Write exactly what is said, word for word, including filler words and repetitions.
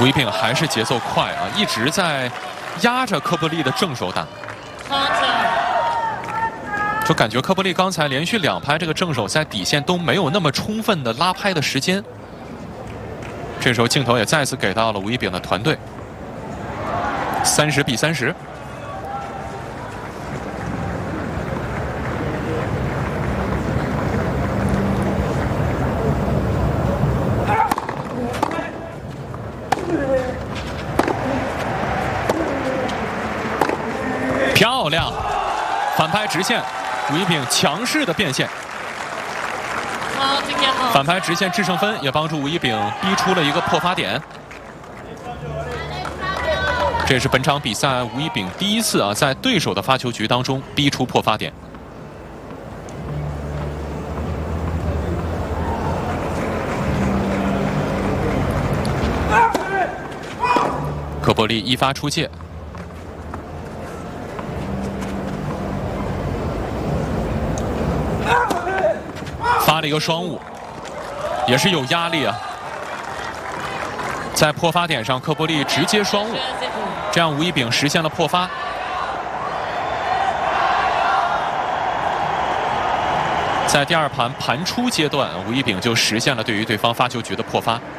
吴一丙还是节奏快啊，一直在压着科波利的正手打。就感觉科波利刚才连续两拍这个正手在底线都没有那么充分的拉拍的时间。这时候镜头也再次给到了吴一丙的团队，三十比三十。漂亮，反拍直线，吴一丙强势的变现。反拍直线制胜分也帮助吴一丙逼出了一个破发点。这是本场比赛吴一丙第一次啊在对手的发球局当中逼出破发点。科波利一发出界。发了一个双误，也是有压力啊。在破发点上，科波利直接双误，这样吴一丙实现了破发。在第二盘盘出阶段，吴一丙就实现了对于对方发球局的破发。